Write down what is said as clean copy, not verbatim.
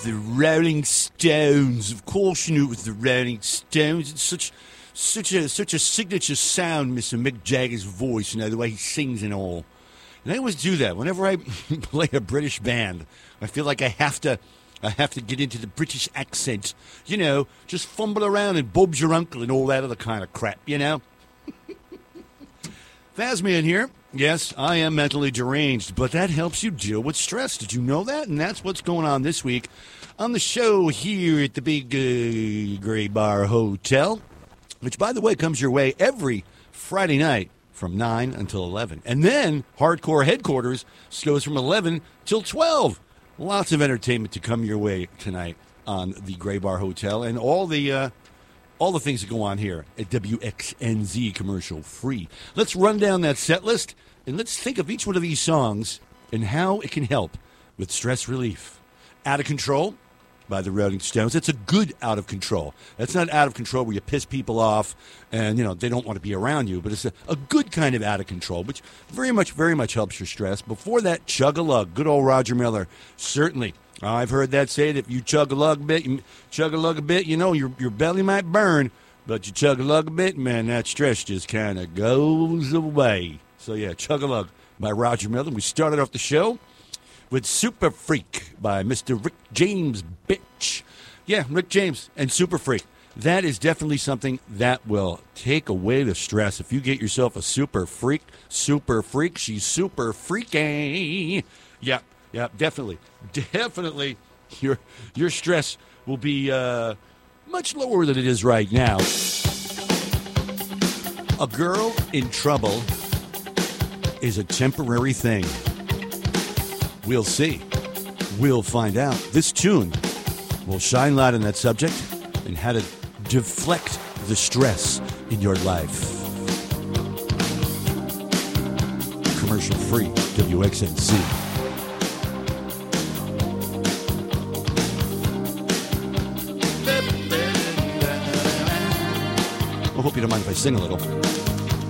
with the Rolling Stones. Of course you knew it was the Rolling Stones. It's such a signature sound, Mr. Mick Jagger's voice, the way he sings and all. And I always do that. Whenever I play a British band, I feel like I have to get into the British accent. Just fumble around and Bob's your uncle and all that other kind of crap, Fazman here. Yes, I am mentally deranged, but that helps you deal with stress. Did you know that? And that's what's going on this week on the show here at the Big Gray Bar Hotel, which, by the way, comes your way every Friday night from 9 until 11. And then Hardcore Headquarters goes from 11 till 12. Lots of entertainment to come your way tonight on the Gray Bar Hotel and all the things that go on here at WXNZ commercial free. Let's run down that set list and let's think of each one of these songs and how it can help with stress relief. Out of Control by the Rolling Stones. It's a good out of control. That's not out of control where you piss people off and, they don't want to be around you, but it's a good kind of out of control, which very much helps your stress. Before that, Chug-a-Lug, good old Roger Miller. Certainly. I've heard that say that if you chug-a-lug a bit, your belly might burn, but you chug-a-lug a bit, man, that stress just kind of goes away. So, yeah, Chug-a-Lug by Roger Miller. We started off the show with Super Freak by Mr. Rick James, bitch. Yeah, Rick James and Super Freak. That is definitely something that will take away the stress. If you get yourself a super freak, she's super freaky. Yeah, definitely. Your stress will be much lower than it is right now. A girl in trouble is a temporary thing. We'll see. We'll find out. This tune will shine light on that subject and how to deflect the stress in your life. Commercial free, WXNC. I hope you don't mind if I sing a little.